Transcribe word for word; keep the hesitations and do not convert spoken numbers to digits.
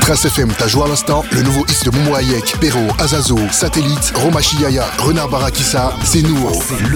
Trace F M t'a joué à l'instant le nouveau hit de Momo Hayek, Perrault, Azazo, Satellite, Roma Chiaya, Renard Barakissa, c'est nous. Le